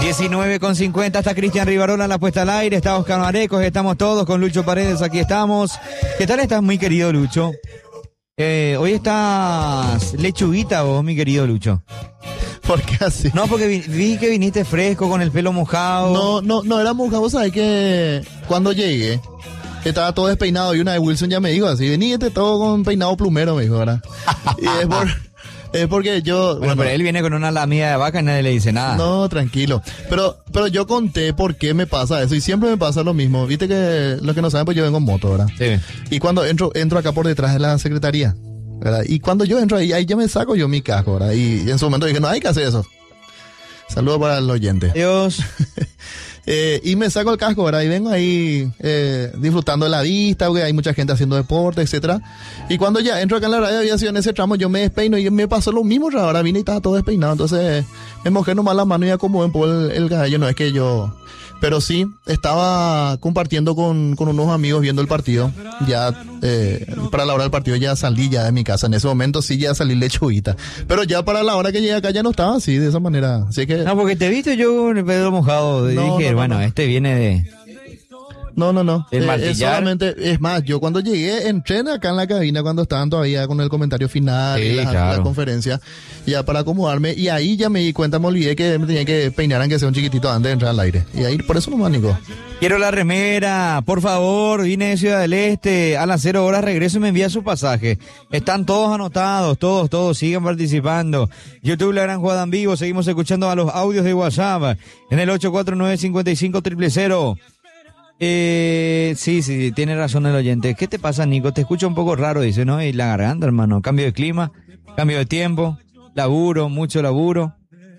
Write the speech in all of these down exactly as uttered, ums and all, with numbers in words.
diecinueve con cincuenta, está Cristian Rivarola en la puesta al aire, está Oscar Marecos, estamos todos con Lucho Paredes, aquí estamos. ¿Qué tal estás, muy querido Lucho? Eh, hoy estás lechuguita vos, mi querido Lucho. ¿Por qué así? No, porque vi, vi que viniste fresco, con el pelo mojado. No, no, no era mojado, ¿sabes? Que cuando llegué estaba todo despeinado y una vez Wilson ya me dijo así, vení, este todo con peinado plumero, me dijo, ¿verdad? Y es por... Es porque yo... Bueno, bueno, pero él viene con una lamida de vaca y nadie le dice nada. No, tranquilo. Pero pero yo conté por qué me pasa eso y siempre me pasa lo mismo. Viste que los que no saben, pues yo vengo en moto, ¿verdad? Sí. Y cuando entro entro acá por detrás de la secretaría, ¿verdad? Y cuando yo entro ahí, ahí ya me saco yo mi casco, ¿verdad? Y en su momento dije, no hay que hacer eso. Saludos para el oyente. Dios. Eh, y me saco el casco, ¿verdad? Y vengo ahí eh, disfrutando de la vista, porque hay mucha gente haciendo deporte, etcétera. Y cuando ya entro acá en la radio de aviación, en ese tramo, yo me despeino y me pasó lo mismo, ahora vine y estaba todo despeinado. Entonces me mojé nomás la mano y acomodé un poco el, el cabello. No es que yo... Pero sí, estaba compartiendo con, con unos amigos viendo el partido. Ya, eh, para la hora del partido ya salí ya de mi casa. En ese momento sí ya salí lechuguita. Pero ya para la hora que llegué acá ya no estaba así, de esa manera. Así que... No, porque te viste yo con el pelo mojado. Y No, dije, no, no, bueno, no. este viene de... No, no, no. El Eh, martillar. es solamente, es más, yo cuando llegué, entré acá en la cabina cuando estaban todavía con el comentario final Sí, y la, claro. la conferencia, ya para acomodarme, y ahí ya me di cuenta, me olvidé que me tenía que peinar aunque sea un chiquitito antes de entrar al aire. Y ahí, por eso nomás, Nico. Quiero la remera, por favor, vine de Ciudad del Este, a las cero horas regreso y me envía su pasaje. Están todos anotados, todos, todos, sigan participando. YouTube La Gran Jugada en Vivo, seguimos escuchando a los audios de WhatsApp en el ocho cuatro nueve, cinco cinco, cero cero cero. Eh, sí, sí, sí, tiene razón el oyente. ¿Qué te pasa, Nico? Te escucho un poco raro, dice, ¿no? Y la garganta, hermano. Cambio de clima, cambio de tiempo, laburo, mucho laburo.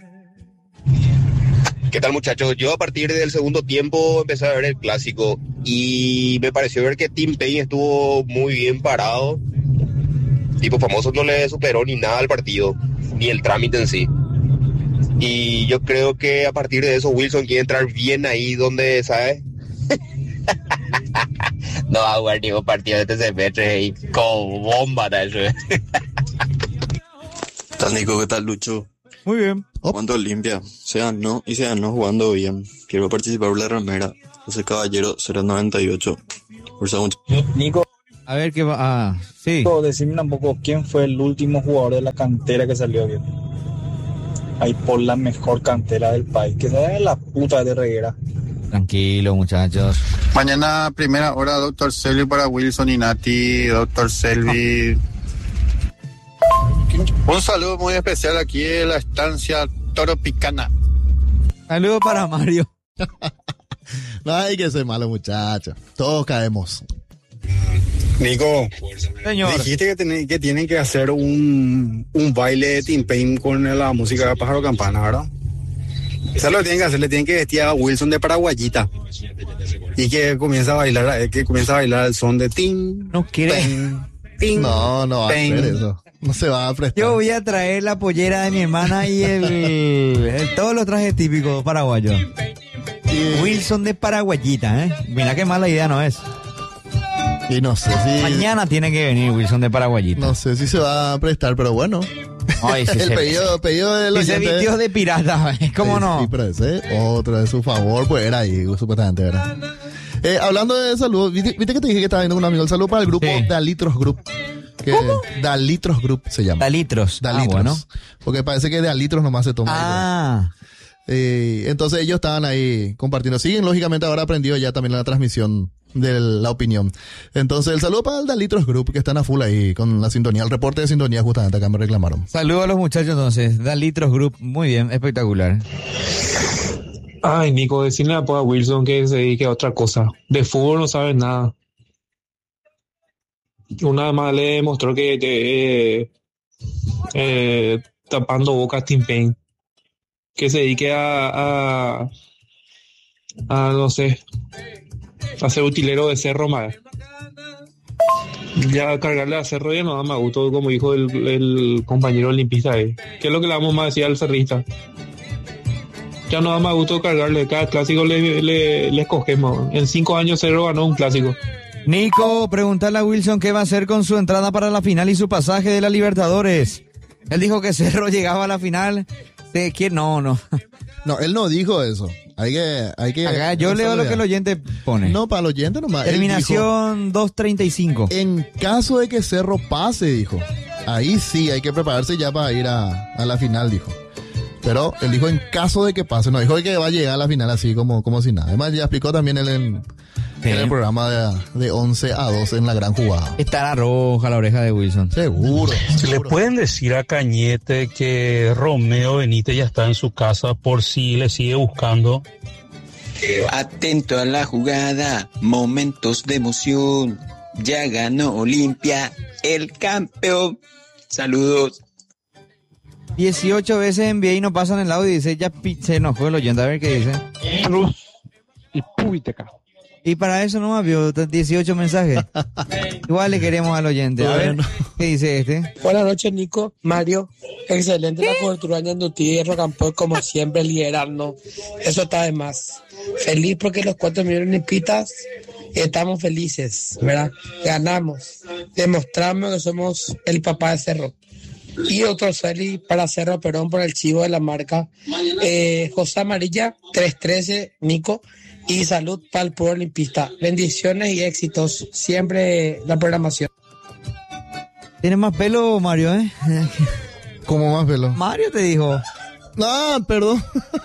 ¿Qué tal, muchachos? Yo a partir del segundo tiempo empecé a ver el clásico y me pareció ver que Tim Payne estuvo muy bien parado. Tipo famoso no le superó ni nada al partido, ni el trámite en sí. Y yo creo que a partir de eso Wilson quiere entrar bien ahí donde, ¿sabes? No va a jugar ningún partido de este semestre y con bomba de eso. ¿Qué tal, Nico? ¿Qué tal, Lucho? Muy bien. Jugando limpia, se ganó y se ganó jugando bien. Quiero participar por la remera. José Caballero, cero noventa y ocho. Por segundo. Nico, A ver qué va. Ah, sí. decime un poco quién fue el último jugador de la cantera que salió bien. Ahí por la mejor cantera del país, que sea la puta de Reguera. Tranquilo, muchachos. Mañana primera hora, doctor Selvi para Wilson y Nati. Doctor Selvi. Un saludo muy especial aquí en la estancia Toro Picana. Saludos para Mario. No hay que ser malo, muchachos. Todos caemos. Nico, Señor. dijiste que, ten- que tienen que hacer un, un baile de Tim Payne con la música de Pájaro Campana, ¿verdad? Eso es lo que tienen que hacer, le tienen que vestir a Wilson de paraguayita. Y que comienza a bailar, eh, que comienza a bailar el son de Tim. No quiere. Payne, Tim, No, no va a Payne. hacer eso. No se va a prestar. Yo voy a traer la pollera de mi hermana y el, el- todos los trajes típicos paraguayos. Wilson de paraguayita, ¿eh? Mira qué mala idea no es. Y no sé si... Mañana tiene que venir Wilson de paraguayita. No sé si se va a prestar, pero bueno. Ay, sí, el se- pedido, pedido del Y se oyente- vistió de pirata, ¿cómo Sí, no? Sí, pero ese otro de su favor, pues era ahí, supuestamente, ¿verdad? Eh, hablando de salud, ¿viste, viste que te dije que estaba viendo con un amigo? El saludo para el grupo Sí. Dalitros Group. Que Dalitros Group se llama. Dalitros. Dalitros. Ah, bueno. Porque parece que de alitros nomás se toma. Ah, Eh, entonces ellos estaban ahí compartiendo. Siguen, lógicamente, ahora aprendido ya también la transmisión de la opinión. Entonces, el saludo para el Dalitros Group, que están a full ahí con la sintonía. El reporte de sintonía, justamente acá me reclamaron. saludos a los muchachos entonces. Dalitros Group, muy bien, espectacular. Ay, Nico, decirle a Wilson que se dedique a otra cosa. De fútbol no sabe nada. Una vez más le demostró que eh, eh, tapando boca a Tim Payne. Que se dedique a, a, a no sé, a ser utilero de Cerro más. Ya cargarle a Cerro ya no da más gusto, como dijo el, el compañero olimpista ahí. ¿Qué es lo que le vamos a decir al cerrista? Ya no da más gusto cargarle, cada clásico le, le, le escogemos. En cinco años Cerro ganó un clásico. Nico, preguntarle a Wilson qué va a hacer con su entrada para la final y su pasaje de la Libertadores. Él dijo que Cerro llegaba a la final. ¿De quién? No, no. No, él no dijo eso. Hay que, hay que. Acá yo leo lo que el oyente pone. No, para el oyente nomás. Él Terminación dos treinta y cinco. dijo, en caso de que Cerro pase, dijo. Ahí sí, hay que prepararse ya para ir a, a la final, dijo. Pero él dijo en caso de que pase, no dijo que va a llegar a la final así como, como si nada. Además ya explicó también él en, Sí. en el programa de, de once a doce en la gran jugada. Estará roja la oreja de Wilson. Seguro. ¿Se le seguro. pueden decir a Cañete que Romeo Benítez ya está en su casa por si le sigue buscando? Atento a la jugada, momentos de emoción. Ya ganó Olimpia, el campeón. Saludos. dieciocho veces envié y no pasan el audio y dice, ya pi- se enojó el oyente, a ver qué dice. y púbiteca. Y para eso no vio dieciocho mensajes. Igual le queremos al oyente. A ver, ¿qué dice este? Buenas noches, Nico, Mario. Excelente la cobertura de Ñandutí y Rocampo, como siempre, liderando. Eso está de más. Feliz porque los cuatro millones de pistas estamos felices, ¿verdad? Ganamos. Demostramos que somos el papá de Cerro. Y otro feliz para Cerro Perón por el chivo de la marca. Eh, José Amarilla, trescientos trece, Nico. Y salud para el pueblo olimpista. Bendiciones y éxitos. Siempre la programación. Tiene más pelo, Mario, ¿eh? ¿Cómo más pelo? Mario te dijo. Ah, perdón.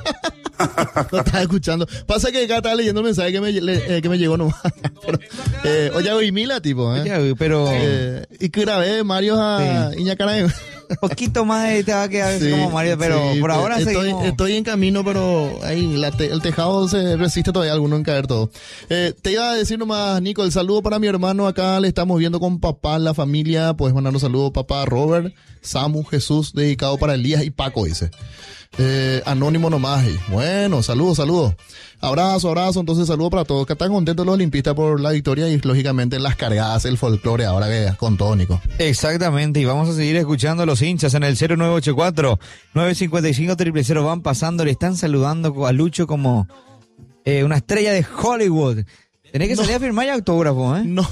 No estaba escuchando. Pasa que acá estaba leyendo el mensaje que me, le- eh, que me llegó nomás. Pero, eh, oye, oí mila, tipo, ¿eh? Oye, pero... Eh, y que grabé Mario a Sí. Iñacaray. Un poquito más y te va a quedar así Sí, como Mario, pero sí, por ahora estoy, seguimos. estoy en camino, pero ahí la te- el tejado se resiste todavía alguno en caer todo. Eh, te iba a decir nomás, Nico, el saludo para mi hermano acá, le estamos viendo con papá, la familia, pues mandar un saludo papá Robert, Samu, Jesús, dedicado para Elías y Paco, dice. Eh, anónimo nomás. Y bueno, saludos, saludos. Abrazo, abrazo. Entonces, saludos para todos. Que están contentos los olimpistas por la victoria y, lógicamente, las cargadas, el folclore ahora que con todo, Nico. Exactamente, y vamos a seguir escuchando a los hinchas en el cero nueve ocho cuatro, nueve cinco cinco, cero cero cero. Van pasando, le están saludando a Lucho como eh, una estrella de Hollywood. Tenés que No. salir a firmar ya autógrafo, ¿eh? No.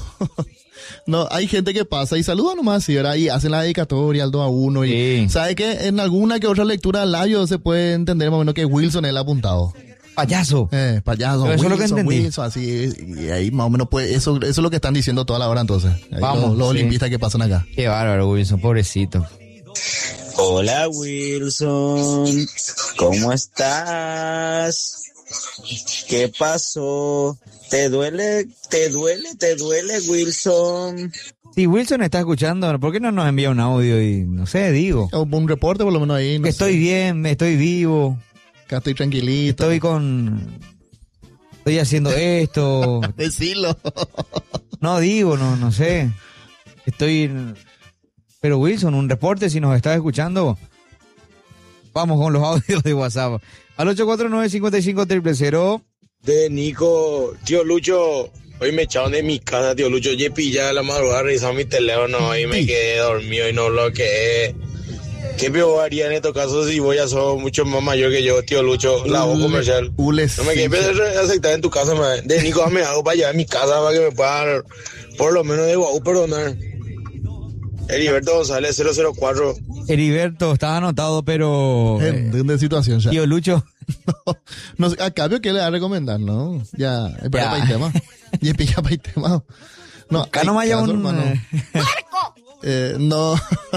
No, hay gente que pasa y saluda nomás, ¿sí, verdad? Y hacen la dedicatoria al dos a uno. Y Sí. sabe que en alguna que otra lectura al labio se puede entender más o menos que Wilson es el apuntado. Payaso. Eh, payaso, Pero eso es lo que Wilson, entendí. Wilson, así. Y ahí más o menos, pues, eso, eso es lo que están diciendo toda la hora entonces. Ahí Vamos, los, los sí. olimpistas que pasan acá. Qué bárbaro, Wilson, pobrecito. Hola, Wilson. ¿Cómo estás? ¿Qué pasó? ¿Te duele? ¿Te duele? ¿Te duele, Wilson? Si Wilson está escuchando, ¿por qué no nos envía un audio? Y no sé, digo. O un reporte por lo menos ahí. no Que sé. estoy bien, estoy vivo, Acá estoy tranquilito. estoy con... Estoy haciendo esto. Decilo. No digo, no, no sé. Estoy... Pero Wilson, un reporte si nos estás escuchando. Vamos con los audios de WhatsApp. Al ocho cuatro nueve cinco cinco cero cero cero. De Nico, tío Lucho, hoy me echaron de mi casa, tío Lucho, yo pillé a la madrugada, revisaba mi teléfono y me quedé dormido y no lo que ¿Qué peor haría en estos casos si voy a ser mucho más mayor que yo, tío Lucho, la voz comercial? Ules, No me sí, quedé sí. aceptar en tu casa, man. De Nico, me hago para allá en mi casa para que me puedan, por lo menos de Guau, perdonar. Heriberto González, cero cero cuatro. Heriberto, estaba anotado, pero... Eh, eh, ¿De dónde situación ya? tío Lucho, No sé, a cambio, ¿qué le va a recomendar, no? Ya, espera Ya. para el tema. Y pica para el tema. No, acá hay no me haya caso, un... hermano. eh, Eh, no.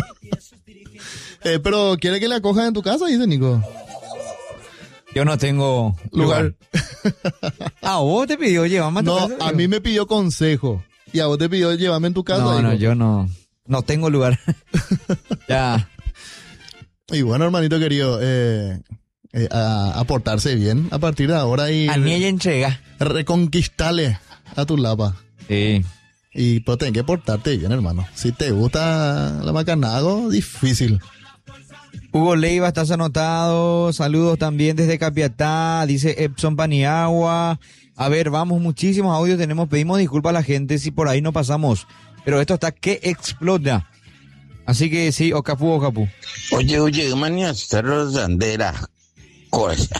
Eh, pero, ¿quiere que le acojan en tu casa? Dice Nico. yo no tengo Lugar. lugar. Ah, vos te pidió, llévame a tu No, casa, a digo. mí me pidió consejo. Y a vos te pidió llevarme en tu casa. No, no, dijo. yo no... No tengo lugar. Ya. Y bueno, hermanito querido, eh, eh, a, a portarse bien a partir de ahora y A mí ella entrega. reconquistale a tu lapa. Sí. Y pues tenés que portarte bien, hermano. Si te gusta la macanago, difícil. Hugo Leiva, estás anotado. Saludos también desde Capiatá. Dice Epson Paniagua. A ver, vamos, muchísimos audios tenemos. Pedimos disculpas a la gente si por ahí no pasamos. Pero esto está que explota. Así que sí, Ocapu, Ocapu. Oye, oye, manía, Cerro Sandera. Cosa.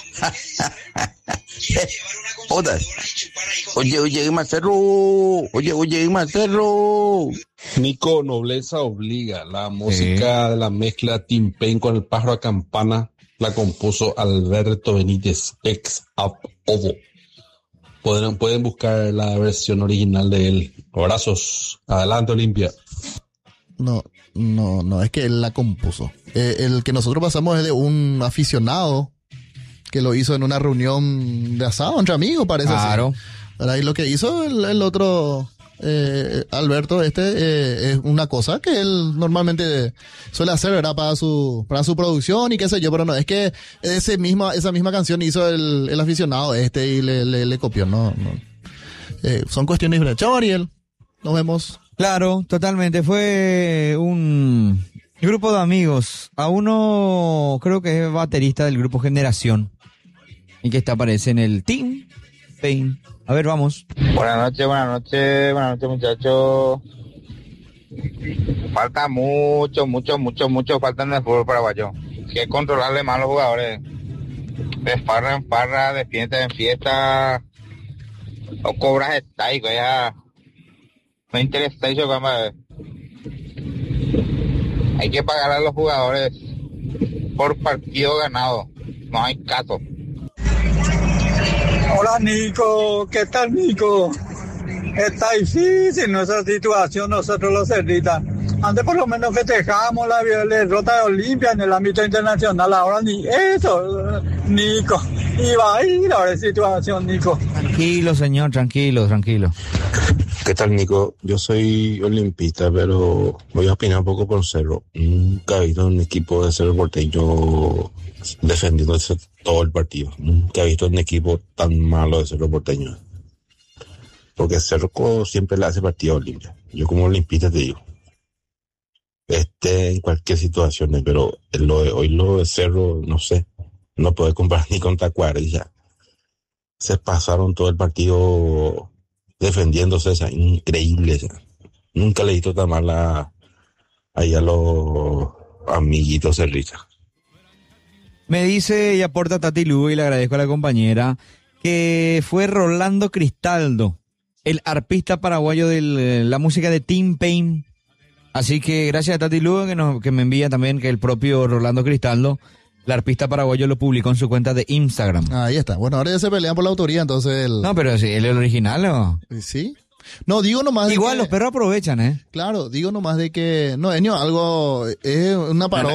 Otra. Oye, oye, Macerro. Oye, oye, Macerro. Nico, nobleza obliga. La música de la mezcla Tim Payne con el pájaro a campana la compuso Alberto Benítez, ex Ovo. Pueden, pueden buscar la versión original de él. Abrazos. Adelante, Olimpia. No, no, no, es que él la compuso. Eh, el que nosotros pasamos es de un aficionado que lo hizo en una reunión de asado entre amigos, parece. Claro. Así. Y lo que hizo el, el otro eh, Alberto, este, eh, es una cosa que él normalmente suele hacer, ¿verdad? Para su, para su producción y qué sé yo, pero no, es que ese misma, esa misma canción hizo el, el aficionado este y le, le, le copió, no, no. Eh, son cuestiones diferentes. Chao, Ariel. Nos vemos. Claro, totalmente. Fue un grupo de amigos. A uno creo que es baterista del grupo Generación y que está aparece en el Team Pain. A ver, vamos. Buenas noches, buenas noches, buenas noches, muchachos. Falta mucho, mucho, mucho, mucho falta en el fútbol paraguayo. Hay que controlarle más a los jugadores. De farra en farra, de fiesta en fiesta. O cobras estáticos, ya. No interesa eso, vamos a ver. Hay que pagar a los jugadores por partido ganado. No hay caso. Hola Nico, ¿qué tal Nico? Está difícil nuestra situación nosotros los cerditas. Antes por lo menos festejamos la derrota de Olimpia en el ámbito internacional, ahora ni eso, Nico. Iba a ir ahora la situación, Nico. Tranquilo, señor, tranquilo, tranquilo. ¿Qué tal, Nico? Yo soy olimpista, pero voy a opinar un poco por Cerro. Nunca he visto un equipo de Cerro Porteño defendiendo todo el partido. Nunca he visto un equipo tan malo de Cerro Porteño. Porque Cerro siempre le hace partido a Olimpia. Yo como olimpista te digo. Este en cualquier situación, pero lo de, hoy lo de Cerro, no sé. No puede comparar ni con Tacuary ya. Se pasaron todo el partido defendiéndose, esa increíble. Esa. Nunca le he visto tan mal a, ahí a los amiguitos cerristas. Me dice y aporta Tati Lu, y le agradezco a la compañera, que fue Rolando Cristaldo, el arpista paraguayo de la música de Team Pain. Así que gracias a Tati Lu que, nos, que me envía también que el propio Rolando Cristaldo, el arpista paraguayo, lo publicó en su cuenta de Instagram. Ahí está. Bueno, ahora ya se pelean por la autoría, entonces el... No, pero sí, ¿el original o...? Sí. No, digo nomás... Igual de que, los perros aprovechan, ¿eh? Claro, digo nomás de que... No, Enio, algo... Es una parodia.